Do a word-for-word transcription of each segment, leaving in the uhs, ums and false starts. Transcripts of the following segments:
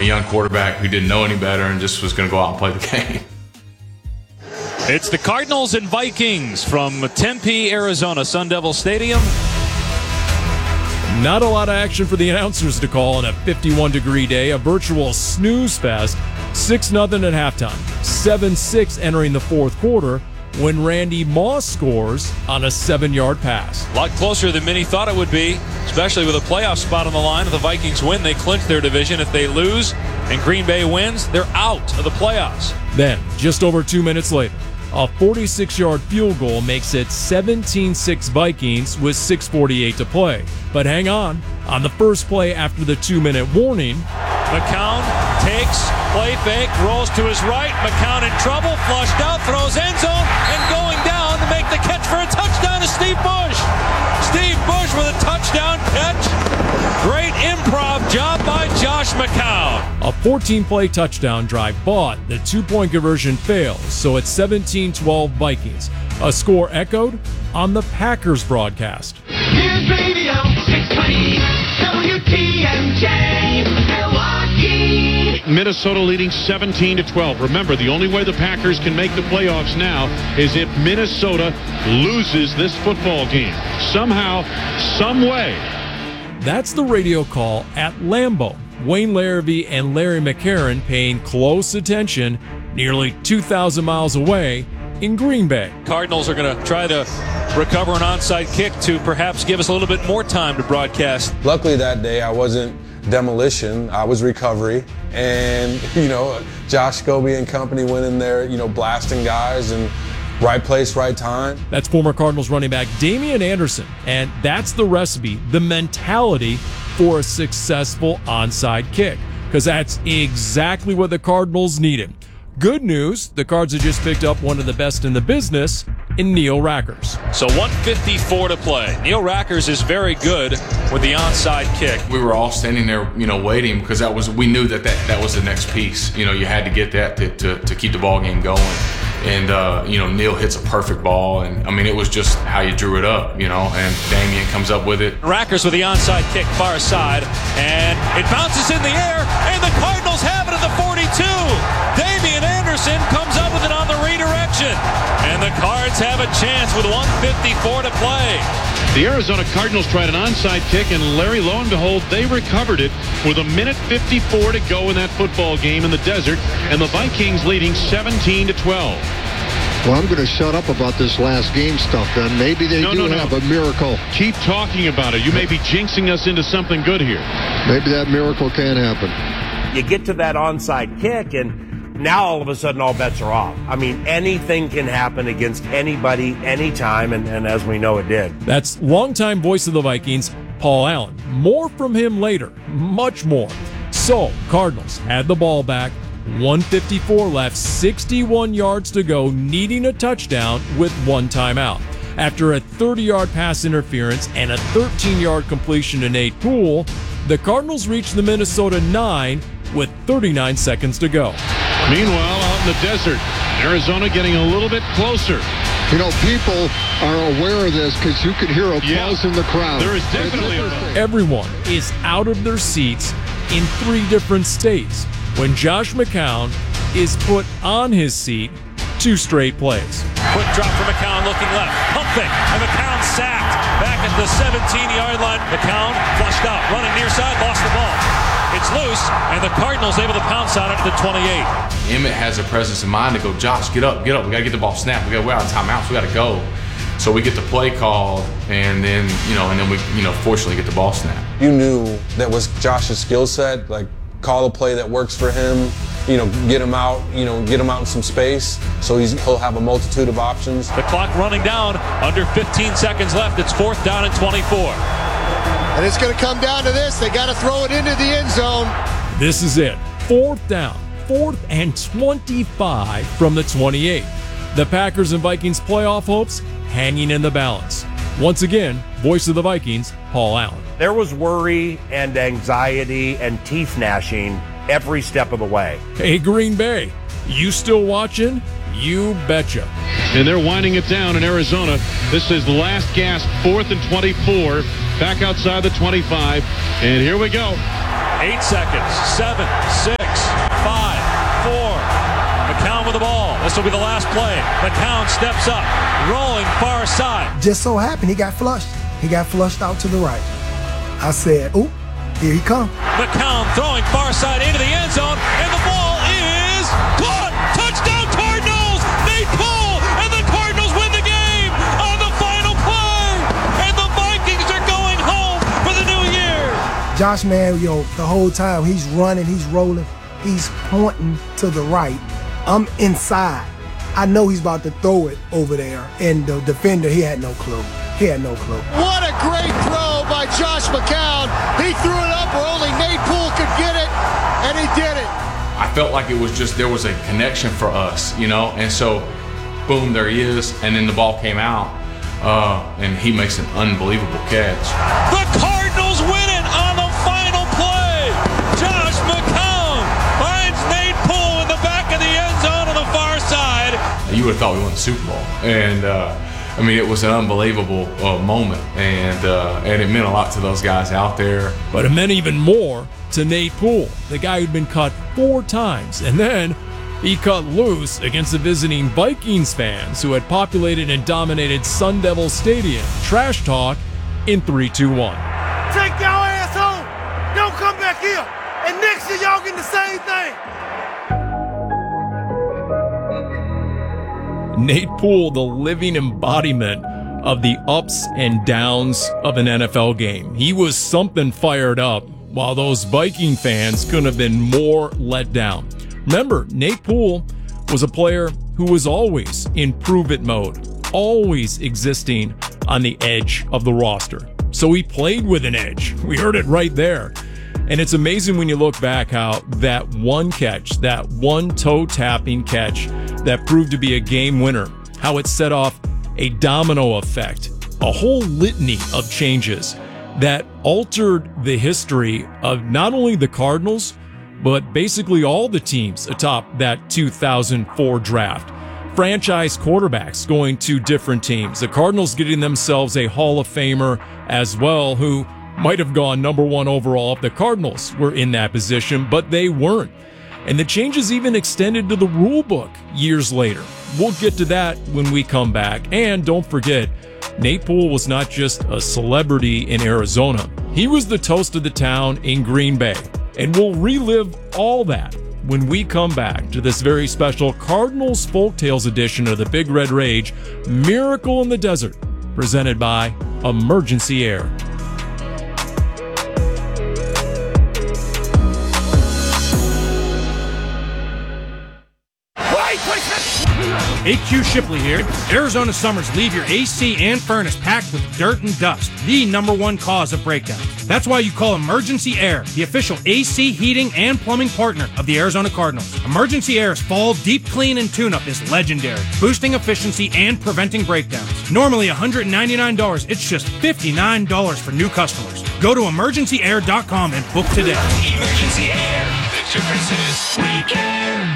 young quarterback who didn't know any better and just was going to go out and play the game. It's the Cardinals and Vikings from Tempe, Arizona, Sun Devil Stadium. Not a lot of action for the announcers to call on a fifty-one degree day, a virtual snooze fest. six nothing at halftime, seven six entering the fourth quarter when Randy Moss scores on a seven-yard pass. A lot closer than many thought it would be, especially with a playoff spot on the line. If the Vikings win, they clinch their division. If they lose and Green Bay wins, they're out of the playoffs. Then, just over two minutes later, a forty-six-yard field goal makes it seventeen six Vikings with six forty-eight to play. But hang on, on the first play after the two-minute warning, McCown takes, play fake, rolls to his right. McCown in trouble, flushed out, throws end zone, and going down to make the catch for a touchdown is Steve Bush. Steve Bush with a touchdown catch. Great improv job by Josh McCown. A fourteen-play touchdown drive, but the two-point conversion fails, so it's seventeen twelve Vikings. A score echoed on the Packers broadcast. News Radio six twenty W T M J Milwaukee. Minnesota leading seventeen to twelve. Remember, the only way the Packers can make the playoffs now is if Minnesota loses this football game. Somehow, some way. That's the radio call at Lambeau. Wayne Larrivee and Larry McCarron paying close attention nearly two thousand miles away in Green Bay. Cardinals are going to try to recover an onside kick to perhaps give us a little bit more time to broadcast. Luckily that day I wasn't demolition, I was recovery. And, you know, Josh Scobie and company went in there, you know, blasting guys and right place, right time. That's former Cardinals running back Damian Anderson. And that's the recipe, the mentality for a successful onside kick. Because that's exactly what the Cardinals needed. Good news, the Cards have just picked up one of the best in the business in Neil Rackers. So one fifty-four to play. Neil Rackers is very good with the onside kick. We were all standing there, you know, waiting because that was we knew that that, that was the next piece. You know, you had to get that to, to, to keep the ball game going. And, uh, you know, Neil hits a perfect ball. And, I mean, it was just how you drew it up, you know, and Damian comes up with it. Rackers with the onside kick far side. And it bounces in the air. And the Cardinals have it at the forty-two. Damian Anderson comes up with it on the redirection. And the Cards have a chance with one fifty-four to play. The Arizona Cardinals tried an onside kick, and Larry, lo and behold, they recovered it with a minute fifty-four to go in that football game in the desert, and the Vikings leading seventeen to twelve. Well, I'm going to shut up about this last game stuff then. Maybe they no, do no, no. have a miracle. Keep talking about it. You may be jinxing us into something good here. Maybe that miracle can happen. You get to that onside kick, and now all of a sudden all bets are off. I mean, anything can happen against anybody, anytime, and, and as we know, it did. That's longtime voice of the Vikings, Paul Allen. More from him later, much more. So, Cardinals had the ball back, one fifty-four left, sixty-one yards to go, needing a touchdown with one timeout. After a thirty-yard pass interference and a thirteen-yard completion to Nate Poole, the Cardinals reached the Minnesota nine with thirty-nine seconds to go. Meanwhile, out in the desert, Arizona getting a little bit closer. You know, people are aware of this because you could hear applause Yeah. in the crowd. There is definitely a Everyone is out of their seats in three different states when Josh McCown is put on his seat two straight plays. Quick drop for McCown looking left. Pump fake. And McCown sacked. Back at the seventeen-yard line. McCown flushed out. Running near side. Lost the ball. It's loose. And the Cardinals able to pounce on it at the twenty-eight. Emmett has a presence of mind to go, Josh, get up, get up. We got to get the ball snapped. We got we're out of timeouts. We got to go. So we get the play called, and then, you know, and then we, you know, fortunately get the ball snapped. You knew that was Josh's skill set, like call a play that works for him, you know, get him out, you know, get him out in some space so he's, he'll have a multitude of options. The clock running down, under fifteen seconds left. It's fourth down and twenty-four. And it's going to come down to this. They got to throw it into the end zone. This is it. Fourth down. Fourth and twenty-five from the twenty-eight. The Packers and Vikings playoff hopes hanging in the balance. Once again, voice of the Vikings, Paul Allen. There was worry and anxiety and teeth gnashing every step of the way. Hey, Green Bay, you still watching? You betcha. And they're winding it down in Arizona. This is the last gasp, fourth and twenty-four, back outside the twenty-five. And here we go. Eight seconds, seven, six, This will be the last play. McCown steps up, rolling far side. Just so happened he got flushed. He got flushed out to the right. I said, "Ooh, here he comes." McCown throwing far side into the end zone, and the ball is caught. Touchdown Cardinals! Nate Poole, and the Cardinals win the game on the final play. And the Vikings are going home for the new year. Josh, man, yo, the whole time he's running, he's rolling, he's pointing to the right. I'm inside. I know he's about to throw it over there, and the defender, he had no clue. He had no clue. What a great throw by Josh McCown. He threw it up where only Nate Poole could get it, and he did it. I felt like it was just, there was a connection for us, you know, and so, boom, there he is, and then the ball came out, uh, and he makes an unbelievable catch. The Cardinals win it on the final play. Josh McCown finds Nate Poole in the back of the end zone on the far side. You would have thought we won the Super Bowl, and uh, I mean, it was an unbelievable uh, moment, and uh, and it meant a lot to those guys out there. But it meant even more to Nate Poole, the guy who'd been cut four times, and then he cut loose against the visiting Vikings fans who had populated and dominated Sun Devil Stadium. Trash talk in three, two, one. Take y'all ass home. Don't come back here. And next year y'all get the same thing. Nate Poole, the living embodiment of the ups and downs of an N F L game. He was something fired up, while those Viking fans couldn't have been more let down. Remember, Nate Poole was a player who was always in prove-it mode, always existing on the edge of the roster. So he played with an edge. We heard it right there. And it's amazing when you look back how that one catch, that one toe-tapping catch that proved to be a game winner, how it set off a domino effect, a whole litany of changes that altered the history of not only the Cardinals, but basically all the teams atop that two thousand four draft. Franchise quarterbacks going to different teams. The Cardinals getting themselves a Hall of Famer as well, who might have gone number one overall if the Cardinals were in that position, but they weren't. And the changes even extended to the rule book years later. We'll get to that when we come back. And don't forget, Nate Poole was not just a celebrity in Arizona. He was the toast of the town in Green Bay. And we'll relive all that when we come back to this very special Cardinals Folktales edition of the Big Red Rage, Miracle in the Desert, presented by Emergency Air. A Q Shipley here. Arizona summers leave your A C and furnace packed with dirt and dust, the number one cause of breakdowns. That's why you call Emergency Air, the official A C heating and plumbing partner of the Arizona Cardinals. Emergency Air's fall deep clean and tune-up is legendary, boosting efficiency and preventing breakdowns. Normally one hundred ninety-nine dollars, it's just fifty-nine dollars for new customers. Go to emergency air dot com and book today. Emergency Air. The difference is we care.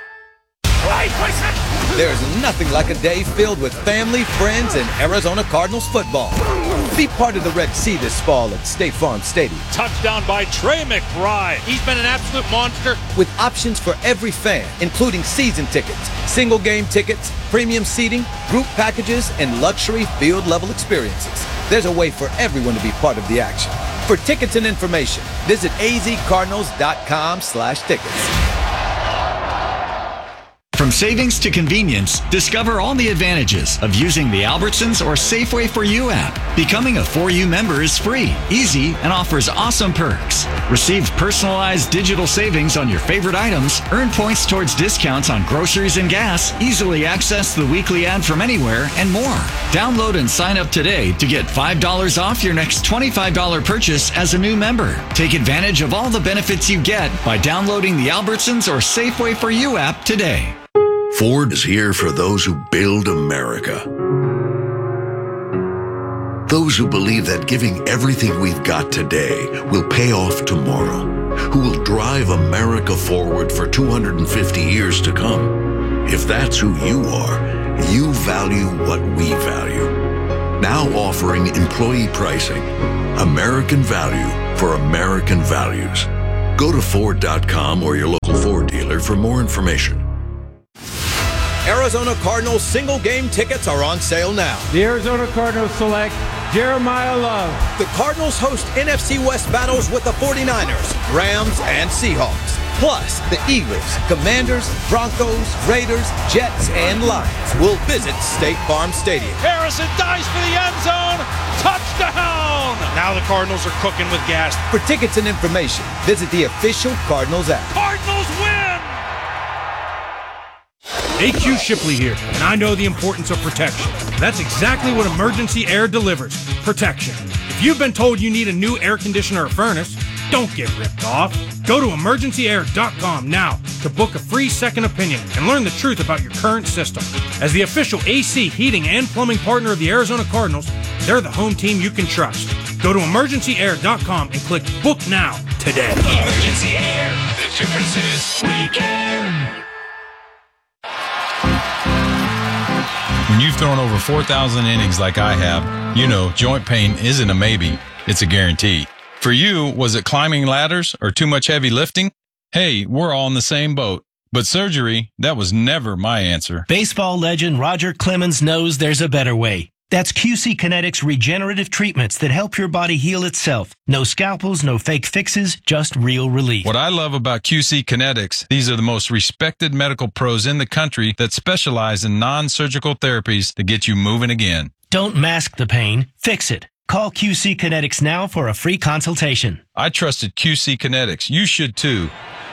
There's nothing like a day filled with family, friends, and Arizona Cardinals football. Be part of the Red Sea this fall at State Farm Stadium. Touchdown by Trey McBride. He's been an absolute monster. With options for every fan, including season tickets, single game tickets, premium seating, group packages, and luxury field level experiences. There's a way for everyone to be part of the action. For tickets and information, visit azcardinals.com slash tickets. From savings to convenience, discover all the advantages of using the Albertsons or Safeway for You app. Becoming a For You member is free, easy, and offers awesome perks. Receive personalized digital savings on your favorite items, earn points towards discounts on groceries and gas, easily access the weekly ad from anywhere, and more. Download and sign up today to get five dollars off your next twenty-five dollars purchase as a new member. Take advantage of all the benefits you get by downloading the Albertsons or Safeway for You app today. Ford is here for those who build America. Those who believe that giving everything we've got today will pay off tomorrow. Who will drive America forward for two hundred fifty years to come. If that's who you are, you value what we value. Now offering employee pricing. American value for American values. Go to Ford dot com or your local Ford dealer for more information. Arizona Cardinals single game tickets are on sale now. The Arizona Cardinals select Jeremiah Love. The Cardinals host N F C West battles with the forty-niners, Rams, and Seahawks. Plus, the Eagles, Commanders, Broncos, Raiders, Jets, and Lions will visit State Farm Stadium. Harrison dives for the end zone. Touchdown! Now the Cardinals are cooking with gas. For tickets and information, visit the official Cardinals app. Cardinals win! A Q Shipley here, and I know the importance of protection. That's exactly what Emergency Air delivers, protection. If you've been told you need a new air conditioner or furnace, don't get ripped off. Go to emergency air dot com now to book a free second opinion and learn the truth about your current system. As the official A C, heating, and plumbing partner of the Arizona Cardinals, they're the home team you can trust. Go to emergency air dot com and click Book Now today. Emergency Air. The difference is we care. When you've thrown over four thousand innings like I have, you know joint pain isn't a maybe, it's a guarantee. For you, was it climbing ladders or too much heavy lifting? Hey, we're all in the same boat. But surgery, that was never my answer. Baseball legend Roger Clemens knows there's a better way. That's Q C Kinetics regenerative treatments that help your body heal itself. No scalpels, no fake fixes, just real relief. What I love about Q C Kinetics, these are the most respected medical pros in the country that specialize in non-surgical therapies to get you moving again. Don't mask the pain, fix it. Call Q C Kinetics now for a free consultation. I trusted Q C Kinetics. You should too.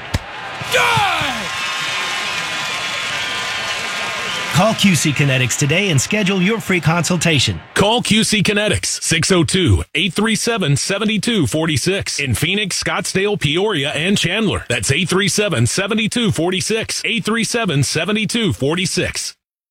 Call Q C Kinetics today and schedule your free consultation. Call Q C Kinetics, six oh two, eight three seven, seven two four six. In Phoenix, Scottsdale, Peoria, and Chandler. That's eight three seven, seven two four six. eight three seven, seven two four six.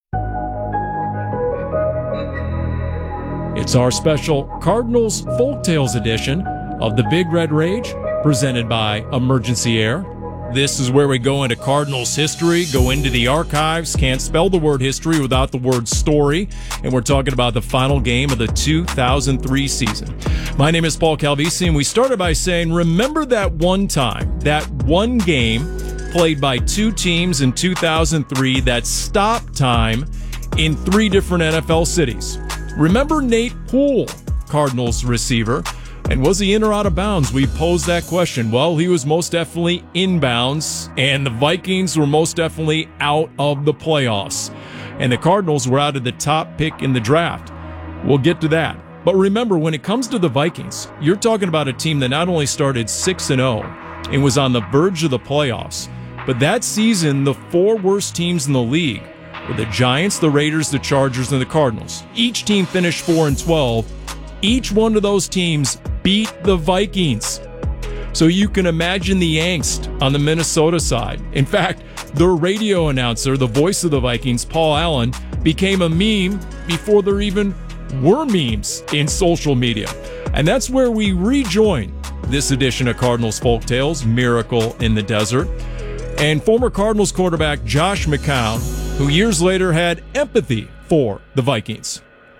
It's our special Cardinals Folktales edition of the Big Red Rage, presented by Emergency Air. This is where we go into Cardinals history, go into the archives, can't spell the word history without the word story, and we're talking about the final game of the two thousand three season. My name is Paul Calvisi, and we started by saying, remember that one time, that one game played by two teams in two thousand three that stopped time in three different N F L cities. Remember Nate Poole, Cardinals receiver, and was he in or out of bounds? We posed that question. Well, he was most definitely inbounds, and the Vikings were most definitely out of the playoffs. And the Cardinals were out of the top pick in the draft. We'll get to that. But remember, when it comes to the Vikings, you're talking about a team that not only started six and oh and was on the verge of the playoffs, but that season, the four worst teams in the league were the Giants, the Raiders, the Chargers, and the Cardinals. Each team finished four and twelve. Each one of those teams beat the Vikings. So you can imagine the angst on the Minnesota side. In fact, the radio announcer, the voice of the Vikings, Paul Allen, became a meme before there even were memes in social media. And that's where we rejoin this edition of Cardinals Folktales, Miracle in the Desert. And former Cardinals quarterback Josh McCown, who years later had empathy for the Vikings.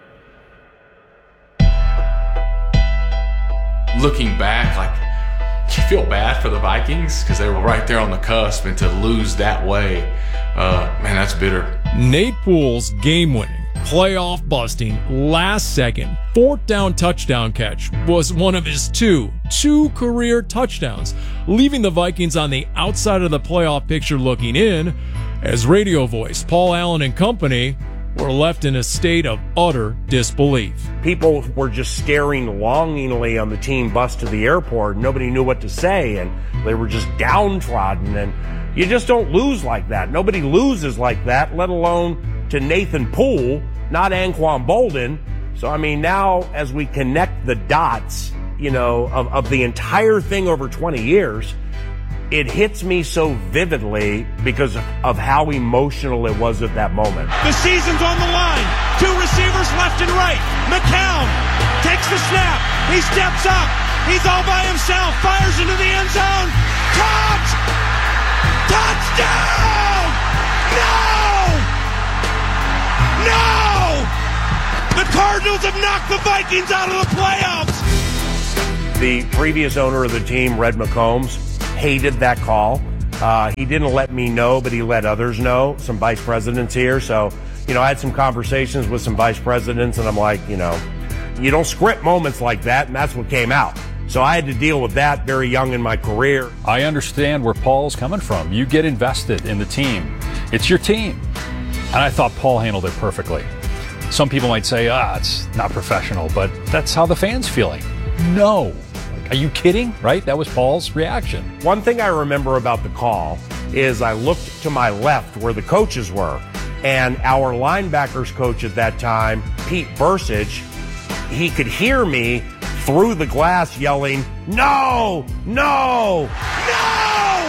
Looking back, like, you feel bad for the Vikings because they were right there on the cusp, and to lose that way, uh, man, that's bitter. Nate Poole's game-winning, playoff-busting, last-second, fourth-down touchdown catch was one of his two, two career touchdowns, leaving the Vikings on the outside of the playoff picture looking in, as radio voice Paul Allen and company were left in a state of utter disbelief. People were just staring longingly on the team bus to the airport. Nobody knew what to say, and they were just downtrodden. And you just don't lose like that. Nobody loses like that, let alone to Nathan Poole, not Anquan Boldin. So, I mean, now as we connect the dots, you know, of, of the entire thing over twenty years, it hits me so vividly because of, of how emotional it was at that moment. The season's on the line. Two receivers left and right. McCown takes the snap. He steps up. He's all by himself. Fires into the end zone. Touch! Touchdown! No! No! The Cardinals have knocked the Vikings out of the playoffs. The previous owner of the team, Red McCombs, hated that call. Uh, he didn't let me know, but he let others know, some vice presidents here. So, you know, I had some conversations with some vice presidents, and I'm like, you know, you don't script moments like that, and that's what came out. So I had to deal with that very young in my career. I understand where Paul's coming from. You get invested in the team. It's your team. And I thought Paul handled it perfectly. Some people might say, ah, it's not professional, but that's how the fans feeling. No. Like, are you kidding? Right? That was Paul's reaction. One thing I remember about the call is I looked to my left where the coaches were, and our linebackers coach at that time, Pete Bursich, he could hear me through the glass yelling, no, no, no,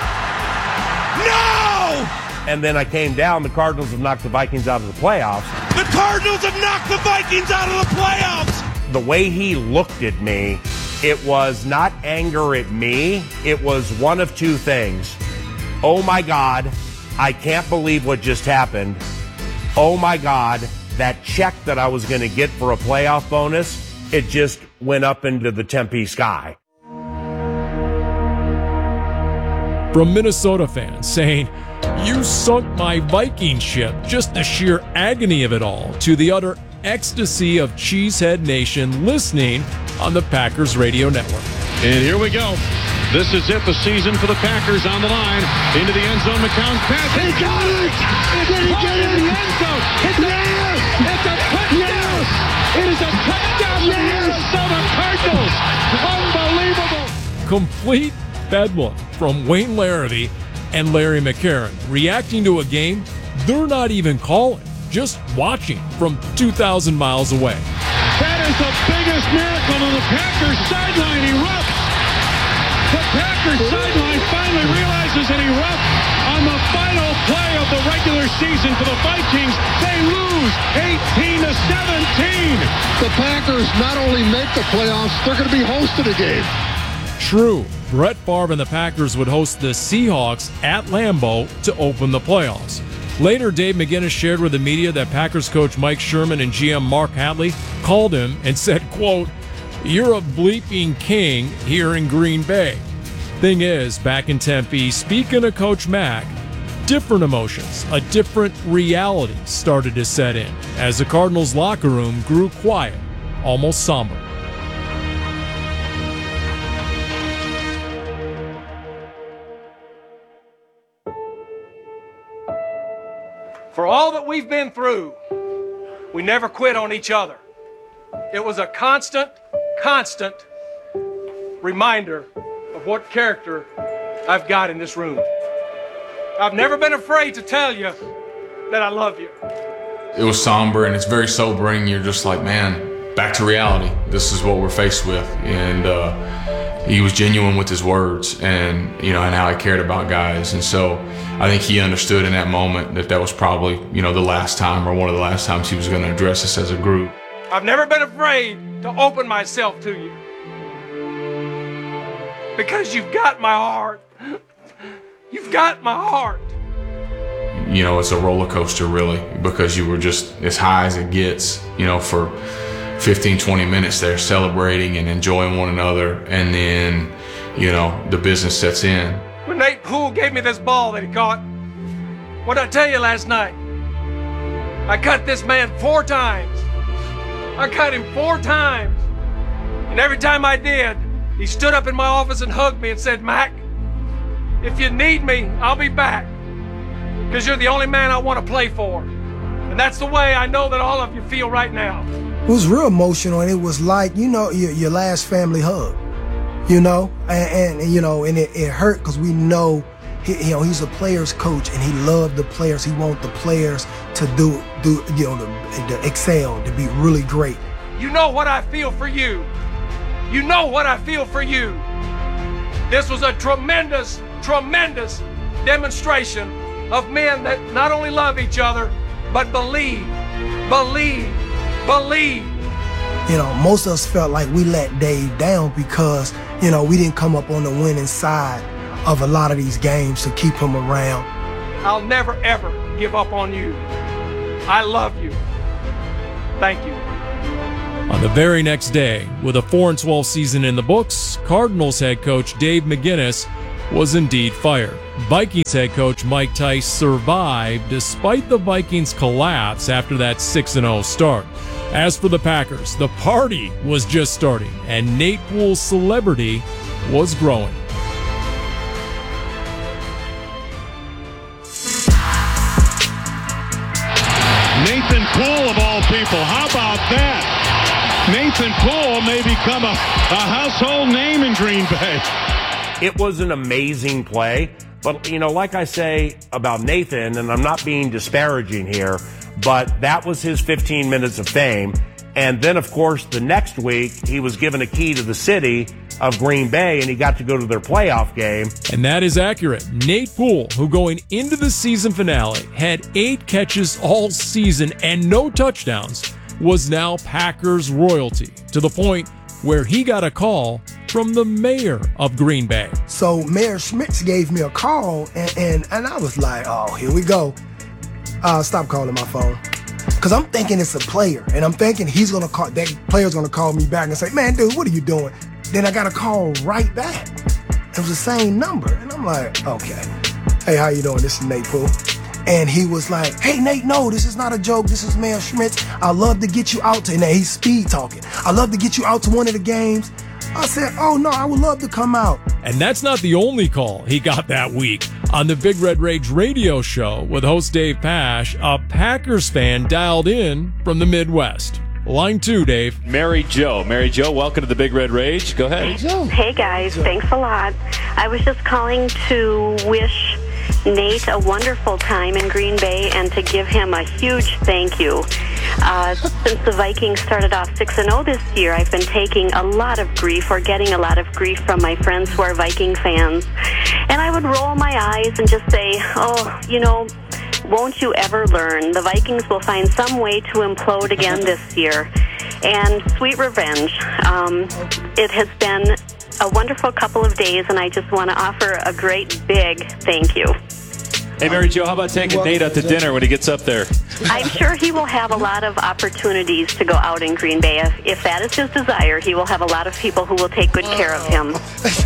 no! And then I came down, the Cardinals have knocked the Vikings out of the playoffs. The Cardinals have knocked the Vikings out of the playoffs! The way he looked at me, it was not anger at me, it was one of two things. Oh my God, I can't believe what just happened. Oh my God, that check that I was going to get for a playoff bonus, it just went up into the Tempe sky. From Minnesota fans saying, "You sunk my Viking ship," just the sheer agony of it all, to the utter ecstasy of Cheesehead Nation listening on the Packers Radio Network. And here we go. This is it, the season for the Packers on the line. Into the end zone, McCown's pass. He got it! Did he get it? In the end zone. It's a, it's a touchdown! It is a touchdown for the Minnesota Cardinals! Unbelievable! Complete bedlam from Wayne Larrity and Larry McCarron, reacting to a game they're not even calling, just watching from two thousand miles away. That is the biggest miracle on the Packers sideline erupts. The Packers sideline finally realizes it erupts on the final play of the regular season for the Vikings. They lose eighteen to seventeen. The Packers not only make the playoffs, they're going to be hosting a game. True, Brett Favre and the Packers would host the Seahawks at Lambeau to open the playoffs. Later, Dave McGinnis shared with the media that Packers coach Mike Sherman and G M Mark Hadley called him and said, quote, "You're a bleeping king here in Green Bay." Thing is, back in Tempe, speaking of Coach Mack, different emotions, a different reality started to set in as the Cardinals locker room grew quiet, almost somber. For all that we've been through, we never quit on each other. It was a constant, constant reminder of what character I've got in this room. I've never been afraid to tell you that I love you. It was somber and it's very sobering. You're just like, man, back to reality. This is what we're faced with. And uh, he was genuine with his words and, you know, and how he cared about guys. And so I think he understood in that moment that that was probably, you know, the last time or one of the last times he was going to address us as a group. I've never been afraid to open myself to you. Because you've got my heart. You've got my heart. You know, it's a roller coaster, really, because you were just as high as it gets, you know, for fifteen, twenty minutes there celebrating and enjoying one another. And then, you know, the business sets in. When Nate Poole gave me this ball that he caught, what did I tell you last night? I cut this man four times. I cut him four times. And every time I did, he stood up in my office and hugged me and said, "Mac, if you need me, I'll be back. Because you're the only man I want to play for." And that's the way I know that all of you feel right now. It was real emotional, and it was like, you know, your, your last family hug, you know, and, and you know, and it, it hurt because we know, he, you know, he's a player's coach, and he loved the players. He wanted the players to do, do you know, to, to excel, to be really great. You know what I feel for you. You know what I feel for you. This was a tremendous, tremendous demonstration of men that not only love each other, but believe, believe, believe. You know, most of us felt like we let Dave down because, you know, we didn't come up on the winning side of a lot of these games to keep him around. I'll never, ever give up on you. I love you. Thank you. On the very next day, with a four and twelve season in the books, Cardinals head coach Dave McGinnis was indeed fired. Vikings head coach Mike Tice survived despite the Vikings' collapse after that six and oh start. As for the Packers, the party was just starting, and Nate Pool's celebrity was growing. Nathan Poole, of all people. How about that? Nathan Poole may become a, a household name in Green Bay. It was an amazing play. But, you know, like I say about Nathan, and I'm not being disparaging here, but that was his fifteen minutes of fame. And then, of course, the next week, he was given a key to the city of Green Bay, and he got to go to their playoff game. And that is accurate. Nate Poole, who going into the season finale had eight catches all season and no touchdowns, was now Packers royalty, to the point where he got a call from the mayor of Green Bay. So Mayor Schmitz gave me a call, and, and, and I was like, oh, here we go. Uh, stop calling my phone. Because I'm thinking it's a player, and I'm thinking he's going to call, that player's going to call me back and say, man, dude, what are you doing? Then I got a call right back. It was the same number. And I'm like, okay. Hey, how you doing? This is Nate Poole. And he was like, hey, Nate, no, this is not a joke. This is Mayor Schmitz. I'd love to get you out to, and he's speed talking. I'd love to get you out to one of the games. I said, oh, no, I would love to come out. And that's not the only call he got that week. On the Big Red Rage radio show with host Dave Pash, a Packers fan dialed in from the Midwest. Line two, Dave. Mary Jo. Mary Jo, welcome to the Big Red Rage. Go ahead. Hey, guys. Thanks a lot. I was just calling to wish Nate a wonderful time in Green Bay and to give him a huge thank you. Uh, since the Vikings started off six and oh this year, I've been taking a lot of grief or getting a lot of grief from my friends who are Viking fans. And I would roll my eyes and just say, oh, you know, won't you ever learn? The Vikings will find some way to implode again this year. And sweet revenge. Um, it has been a wonderful couple of days, and I just want to offer a great big thank you. Hey, Mary Jo, how about taking Nate out to dinner when he gets up there? I'm sure he will have a lot of opportunities to go out in Green Bay. If, if that is his desire, he will have a lot of people who will take good care of him.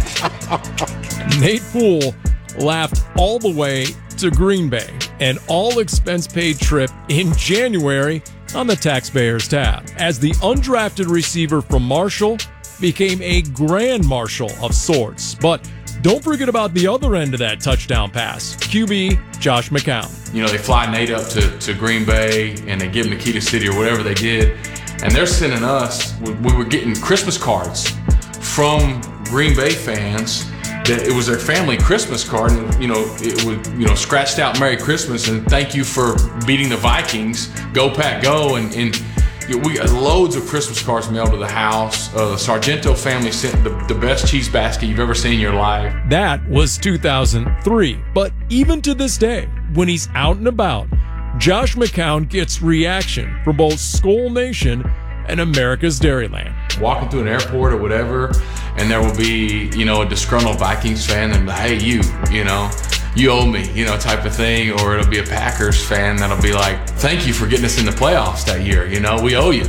Nate Poole laughed all the way to Green Bay, an all-expense-paid trip in January on the taxpayers tab, as the undrafted receiver from Marshall became a grand marshal of sorts. But don't forget about the other end of that touchdown pass, Q B Josh McCown. You know, they fly Nate up to, to Green Bay, and they give him the key to city or whatever they did, and they're sending us, we were getting Christmas cards from Green Bay fans. That it was their family Christmas card, and you know, it was, you know, scratched out Merry Christmas and thank you for beating the Vikings, go Pack go, and, and you know, we got loads of Christmas cards mailed to the house. Uh, the Sargento family sent the, the best cheese basket you've ever seen in your life. That was two thousand three, but even to this day, when he's out and about, Josh McCown gets reaction from both Skol Nation and America's Dairyland. Walking through an airport or whatever, and there will be, you know, a disgruntled Vikings fan and, hey, you, you know, you owe me, you know, type of thing. Or it'll be a Packers fan that'll be like, thank you for getting us in the playoffs that year, you know, we owe you.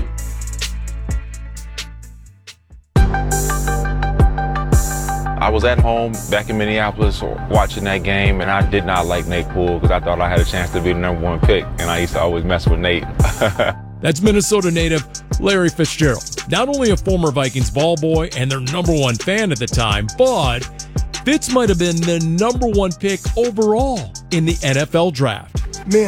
I was at home back in Minneapolis watching that game, and I did not like Nate Poole because I thought I had a chance to be the number one pick, and I used to always mess with Nate. That's Minnesota native Larry Fitzgerald. Not only a former Vikings ball boy and their number one fan at the time, but Fitz might have been the number one pick overall in the N F L draft. Man,